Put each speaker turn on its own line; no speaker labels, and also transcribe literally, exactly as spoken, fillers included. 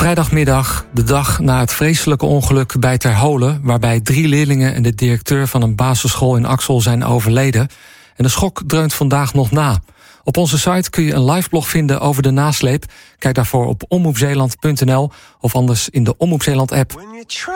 Vrijdagmiddag, de dag na het vreselijke ongeluk bij Terholen, waarbij drie leerlingen en de directeur van een basisschool in Axel zijn overleden. En de schok dreunt vandaag nog na. Op onze site kun je een liveblog vinden over de nasleep. Kijk daarvoor op omroep zeeland punt n l of anders in de Omroep Zeeland app.